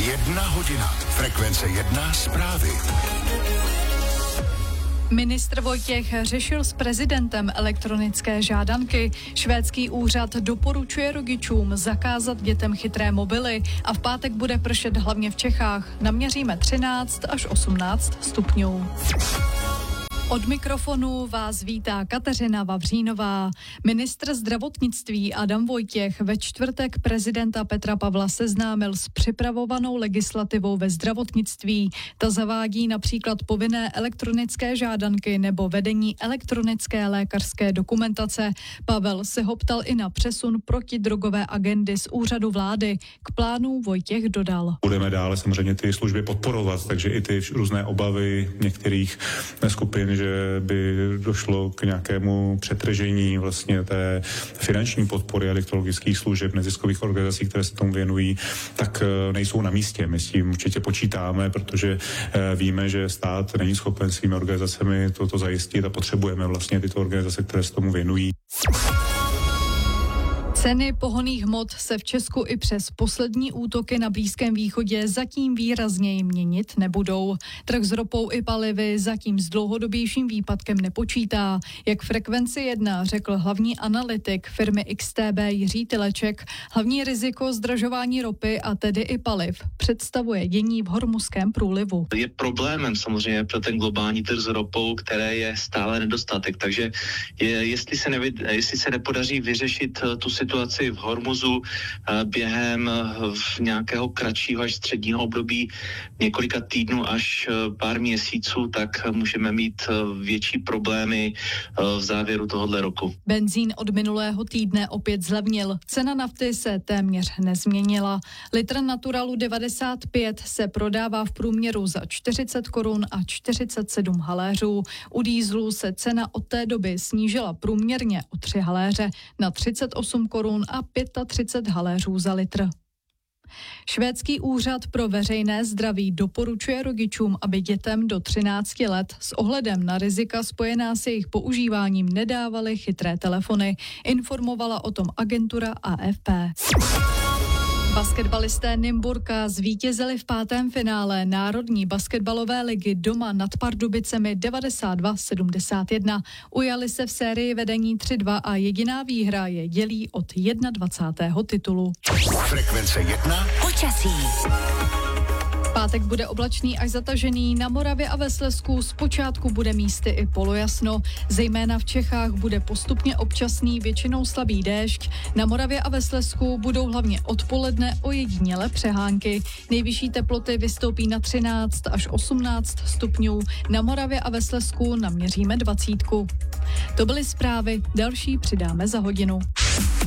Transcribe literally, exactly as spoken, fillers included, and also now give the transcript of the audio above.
Jedna hodina. Frekvence jedna zprávy. Ministr Vojtěch řešil s prezidentem elektronické žádanky. Švédský úřad doporučuje rodičům zakázat dětem chytré mobily a v pátek bude pršet hlavně v Čechách. Naměříme třináct až osmnáct stupňů. Od mikrofonu vás vítá Kateřina Vavřínová. Ministr zdravotnictví Adam Vojtěch ve čtvrtek prezidenta Petra Pavla seznámil s připravovanou legislativou ve zdravotnictví. Ta zavádí například povinné elektronické žádanky nebo vedení elektronické lékařské dokumentace. Pavel se ho ptal i na přesun protidrogové agendy z úřadu vlády. K plánu Vojtěch dodal. Budeme dále samozřejmě ty služby podporovat, takže i ty různé obavy některých skupin, že by došlo k nějakému přetržení vlastně té finanční podpory elektrologických služeb neziskových organizací, které se tomu věnují, tak nejsou na místě. My s tím určitě počítáme, protože víme, že stát není schopen svými organizacemi toto zajistit a potřebujeme vlastně tyto organizace, které se tomu věnují. Ceny pohonných hmot se v Česku i přes poslední útoky na Blízkém východě zatím výrazněji měnit nebudou. Trh s ropou i palivy zatím s dlouhodobějším výpadkem nepočítá. Jak Frekvenci jedna řekl hlavní analytik firmy X T B Jiří Tyleček, hlavní riziko zdražování ropy a tedy i paliv představuje dění v Hormuzském průlivu. Je problémem samozřejmě pro ten globální trh s ropou, které je stále nedostatek, takže je, jestli, se nevy, jestli se nepodaří vyřešit tu situaci situaci v Hormuzu během v nějakého kratšího až středního období několika týdnů až pár měsíců, tak můžeme mít větší problémy v závěru tohoto roku. Benzín od minulého týdne opět zlevnil. Cena nafty se téměř nezměnila. Litr Naturalu devadesát pět se prodává v průměru za čtyřicet korun a čtyřicet sedm haléřů. U dýzlu se cena od té doby snížila průměrně o tři haléře na třicet osm korun a třicet pět haléřů za litr. Švédský úřad pro veřejné zdraví doporučuje rodičům, aby dětem do třinácti let s ohledem na rizika spojená s jejich používáním nedávali chytré telefony. Informovala o tom agentura A F P. Basketbalisté Nymburka zvítězili v pátém finále Národní basketbalové ligy doma nad Pardubicemi devadesát dva sedmdesát jedna. Ujali se v sérii vedení tři dva a jediná výhra je dělí od dvacátého prvního titulu. Frekvence jedna. Počasí. Pátek bude oblačný až zatažený, na Moravě a ve Slezsku zpočátku bude místy i polojasno. Zejména v Čechách bude postupně občasný, většinou slabý déšť. Na Moravě a ve Slezsku budou hlavně odpoledne ojediněle přehánky. Nejvyšší teploty vystoupí na třináct až osmnáct stupňů. Na Moravě a ve Slezsku naměříme dvacítku. To byly zprávy, další přidáme za hodinu.